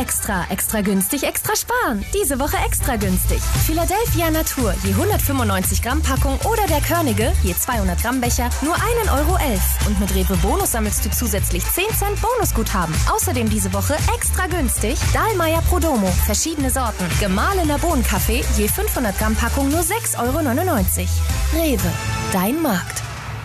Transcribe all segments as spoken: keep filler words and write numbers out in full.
Extra, extra günstig, extra sparen. Diese Woche extra günstig. Philadelphia Natur, je hundertfünfundneunzig Gramm Packung oder der Körnige, je zweihundert Gramm Becher, nur ein Euro elf. Und mit Rewe Bonus sammelst du zusätzlich zehn Cent Bonusguthaben. Außerdem diese Woche extra günstig Dahlmeier Prodomo, verschiedene Sorten. Gemahlener Bohnenkaffee, je fünfhundert Gramm Packung nur sechs Euro neunundneunzig. Rewe, dein Markt.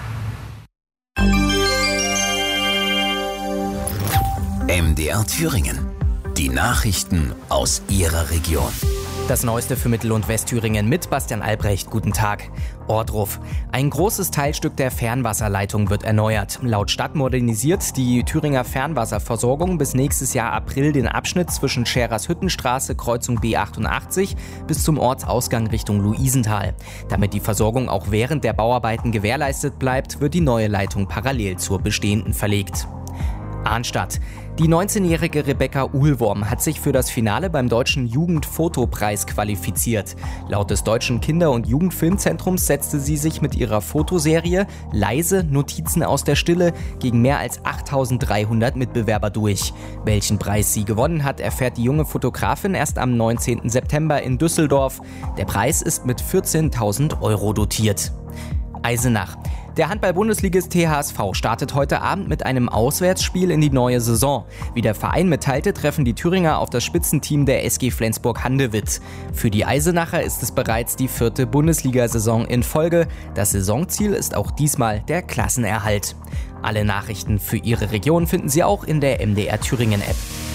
M D R Thüringen. Die Nachrichten aus Ihrer Region. Das Neueste für Mittel- und Westthüringen mit Bastian Albrecht. Guten Tag. Ohrdruf. Ein großes Teilstück der Fernwasserleitung wird erneuert. Laut Stadt modernisiert die Thüringer Fernwasserversorgung bis nächstes Jahr April den Abschnitt zwischen Scherers-Hüttenstraße, Kreuzung B achtundachtzig bis zum Ortsausgang Richtung Luisenthal. Damit die Versorgung auch während der Bauarbeiten gewährleistet bleibt, wird die neue Leitung parallel zur bestehenden verlegt. Arnstadt. Die neunzehnjährige Rebecca Uhlwurm hat sich für das Finale beim Deutschen Jugendfotopreis qualifiziert. Laut des Deutschen Kinder- und Jugendfilmzentrums setzte sie sich mit ihrer Fotoserie Leise Notizen aus der Stille gegen mehr als achttausenddreihundert Mitbewerber durch. Welchen Preis sie gewonnen hat, erfährt die junge Fotografin erst am neunzehnten September in Düsseldorf. Der Preis ist mit vierzehntausend Euro dotiert. Eisenach. Der Handball-Bundesligist T H S V startet heute Abend mit einem Auswärtsspiel in die neue Saison. Wie der Verein mitteilte, treffen die Thüringer auf das Spitzenteam der S G Flensburg-Handewitt. Für die Eisenacher ist es bereits die vierte Bundesliga-Saison in Folge. Das Saisonziel ist auch diesmal der Klassenerhalt. Alle Nachrichten für Ihre Region finden Sie auch in der M D R Thüringen-App.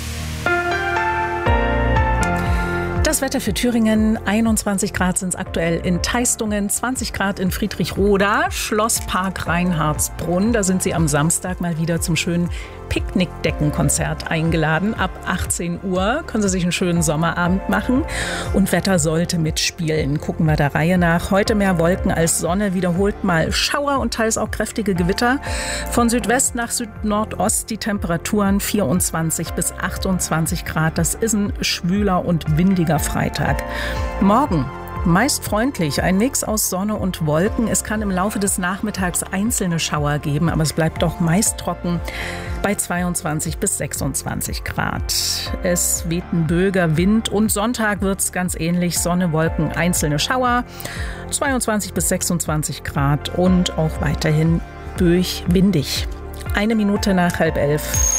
Das Wetter für Thüringen, einundzwanzig Grad sind es aktuell in Teistungen, zwanzig Grad in Friedrichroda, Schlosspark Reinhardsbrunn. Da sind Sie am Samstag mal wieder zum schönen Picknickdeckenkonzert eingeladen. Ab achtzehn Uhr können Sie sich einen schönen Sommerabend machen und Wetter sollte mitspielen. Gucken wir der Reihe nach. Heute mehr Wolken als Sonne, wiederholt mal Schauer und teils auch kräftige Gewitter. Von Südwest nach Südnordost die Temperaturen vierundzwanzig bis achtundzwanzig Grad. Das ist ein schwüler und windiger Freitag. Morgen meist freundlich, ein Mix aus Sonne und Wolken. Es kann im Laufe des Nachmittags einzelne Schauer geben, aber es bleibt doch meist trocken bei zweiundzwanzig bis sechsundzwanzig Grad. Es weht ein böiger Wind und Sonntag wird es ganz ähnlich. Sonne, Wolken, einzelne Schauer, zweiundzwanzig bis sechsundzwanzig Grad und auch weiterhin böig windig. Eine Minute nach halb elf.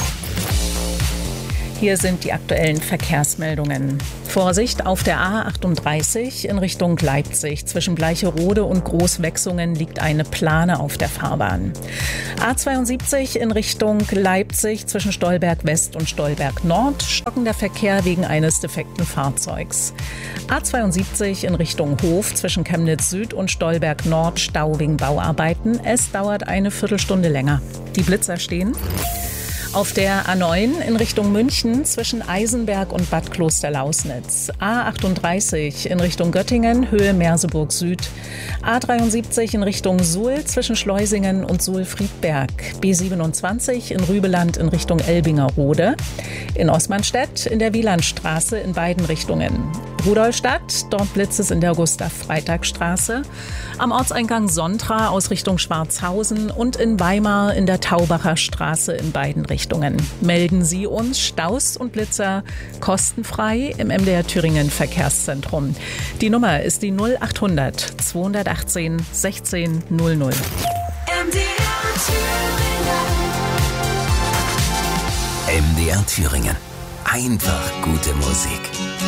Hier sind die aktuellen Verkehrsmeldungen. Vorsicht, auf der A achtunddreißig in Richtung Leipzig. Zwischen Bleicherode und Großwechsungen liegt eine Plane auf der Fahrbahn. A zweiundsiebzig in Richtung Leipzig zwischen Stolberg West und Stolberg Nord. Stockender Verkehr wegen eines defekten Fahrzeugs. A zweiundsiebzig in Richtung Hof zwischen Chemnitz Süd und Stolberg Nord. Stau wegen Bauarbeiten. Es dauert eine Viertelstunde länger. Die Blitzer stehen. Auf der A neun in Richtung München zwischen Eisenberg und Bad Klosterlausnitz. A achtunddreißig in Richtung Göttingen, Höhe Merseburg Süd. A dreiundsiebzig in Richtung Suhl zwischen Schleusingen und Suhl-Friedberg. B siebenundzwanzig in Rübeland in Richtung Elbingerode. In Osmanstedt in der Wielandstraße in beiden Richtungen. Rudolstadt, dort blitzt es in der Gustav-Freitag-Straße. Am Ortseingang Sontra aus Richtung Schwarzhausen und in Weimar in der Taubacher Straße in beiden Richtungen. Melden Sie uns Staus und Blitzer kostenfrei im M D R Thüringen Verkehrszentrum. Die Nummer ist die null achthundert zweihundertachtzehn sechzehn null null. M D R Thüringen. M D R Thüringen. Einfach gute Musik.